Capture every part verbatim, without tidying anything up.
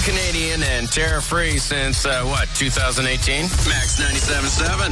Canadian and tariff-free since, uh, what, two thousand eighteen? Max ninety-seven point seven.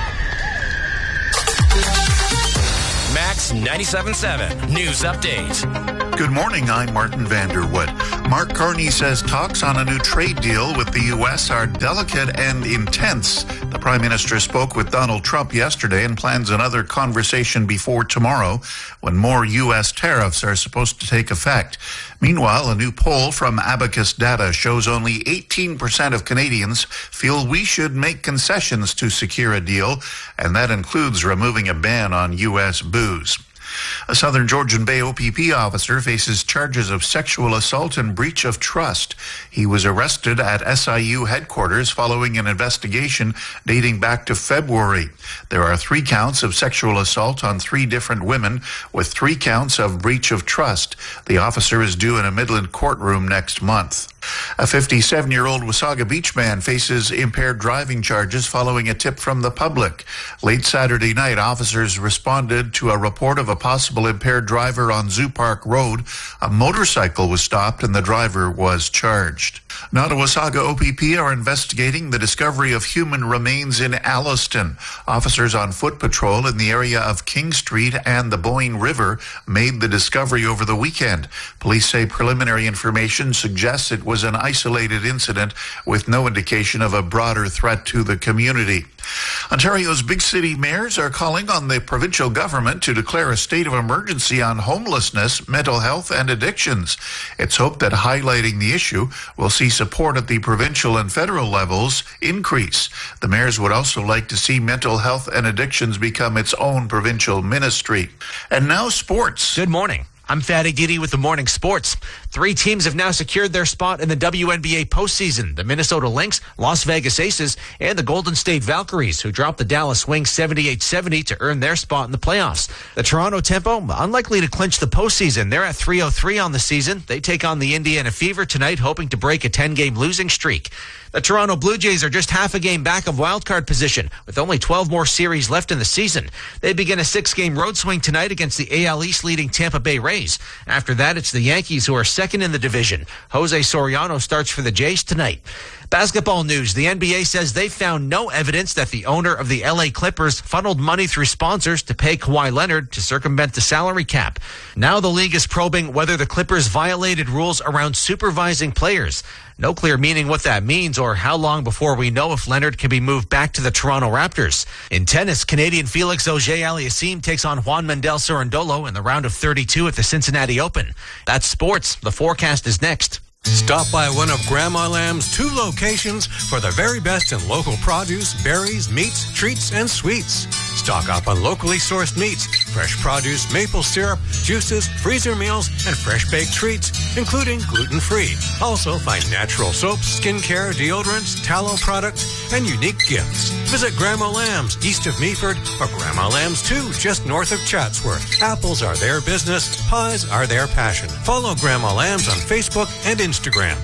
Max ninety-seven point seven. News update. Good morning, I'm Martin Vanderwood. Mark Carney says talks on a new trade deal with the U S are delicate and intense. The Prime Minister spoke with Donald Trump yesterday and plans another conversation before tomorrow when more U S tariffs are supposed to take effect. Meanwhile, a new poll from Abacus Data shows only eighteen percent of Canadians feel we should make concessions to secure a deal, and that includes removing a ban on U S booze. A Southern Georgian Bay O P P officer faces charges of sexual assault and breach of trust. He was arrested at S I U headquarters following an investigation dating back to February. There are three counts of sexual assault on three different women, with three counts of breach of trust. The officer is due in a Midland courtroom next month. A fifty-seven-year-old Wasaga Beach man faces impaired driving charges following a tip from the public. Late Saturday night, officers responded to a report of a possible impaired driver on Zoo Park Road. A motorcycle was stopped and the driver was charged. Now, the Wasaga O P P are investigating the discovery of human remains in Alliston. Officers on foot patrol in the area of King Street and the Boyne River made the discovery over the weekend. Police say preliminary information suggests it was an isolated incident with no indication of a broader threat to the community. Ontario's big city mayors are calling on the provincial government to declare a state of emergency on homelessness, mental health, and addictions. It's hoped that highlighting the issue will see support at the provincial and federal levels increase. The mayors would also like to see mental health and addictions become its own provincial ministry. And now sports. Good morning. I'm Fatty Giddy with the Morning Sports. Three teams have now secured their spot in the W N B A postseason. The Minnesota Lynx, Las Vegas Aces, and the Golden State Valkyries, who dropped the Dallas Wings seventy-eight seventy to earn their spot in the playoffs. The Toronto Tempo, unlikely to clinch the postseason. They're at three oh three on the season. They take on the Indiana Fever tonight, hoping to break a ten-game losing streak. The Toronto Blue Jays are just half a game back of wildcard position, with only twelve more series left in the season. They begin a six-game road swing tonight against the A L East leading Tampa Bay Rays. After that, it's the Yankees who are second in the division. Jose Soriano starts for the Jays tonight. Basketball news. The N B A says they found no evidence that the owner of the L A Clippers funneled money through sponsors to pay Kawhi Leonard to circumvent the salary cap. Now the league is probing whether the Clippers violated rules around supervising players. No clear meaning what that means or how long before we know if Leonard can be moved back to the Toronto Raptors. In tennis, Canadian Felix Auger-Aliassime takes on Juan Mendel Cerundolo in the round of thirty-two at the Cincinnati Open. That's sports. The forecast is next. Stop by one of Grandma Lamb's two locations for the very best in local produce, berries, meats, treats, and sweets. Stock up on locally sourced meats, fresh produce, maple syrup, juices, freezer meals, and fresh baked treats, including gluten-free. Also find natural soaps, skincare, deodorants, tallow products, and unique gifts. Visit Grandma Lamb's east of Meaford or Grandma Lamb's two just north of Chatsworth. Apples are their business, pies are their passion. Follow Grandma Lamb's on Facebook and Instagram. Instagram.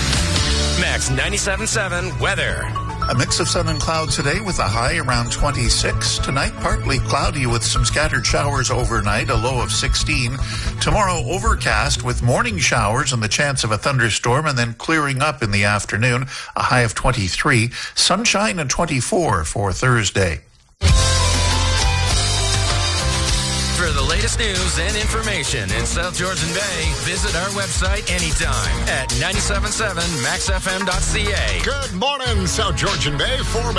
Max ninety-seven point seven weather. A mix of sun and clouds today with a high around twenty-six. Tonight, partly cloudy with some scattered showers overnight, a low of sixteen. Tomorrow, overcast with morning showers and the chance of a thunderstorm, and then clearing up in the afternoon, a high of twenty-three. Sunshine and twenty-four for Thursday. For the latest news and information in South Georgian Bay, visit our website anytime at nine seven seven max f m dot c a. Good morning, South Georgian Bay. Four